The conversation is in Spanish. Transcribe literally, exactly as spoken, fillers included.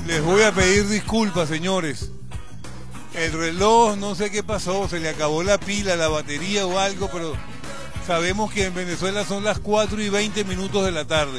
Les voy a pedir disculpas, señores. El reloj, no sé qué pasó, se le acabó la pila, la batería o algo, pero sabemos que en Venezuela son las cuatro y veinte minutos de la tarde.